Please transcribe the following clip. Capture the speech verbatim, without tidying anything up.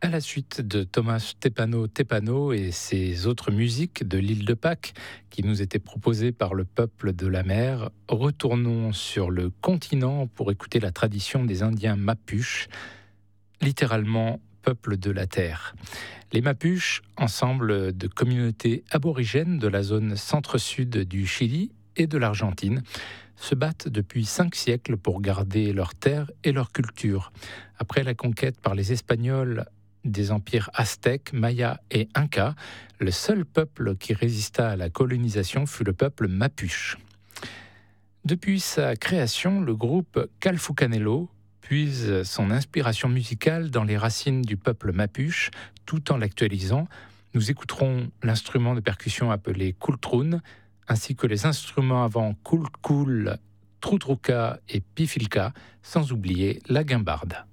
À la suite de Thomas Tépano Tépano et ses autres musiques de l'île de Pâques qui nous étaient proposées par le peuple de la mer, retournons sur le continent pour écouter la tradition des Indiens Mapuches, littéralement peuple de la terre. Les Mapuches, ensemble de communautés aborigènes de la zone centre-sud du Chili et de l'Argentine, se battent depuis cinq siècles pour garder leur terre et leur culture. Après la conquête par les Espagnols des empires aztèques, mayas et incas, le seul peuple qui résista à la colonisation fut le peuple mapuche. Depuis sa création, le groupe Calfucanelo puise son inspiration musicale dans les racines du peuple mapuche, tout en l'actualisant. Nous écouterons l'instrument de percussion appelé kultrun, ainsi que les instruments avant kulkul, trutruca et pifilca, sans oublier la guimbarde.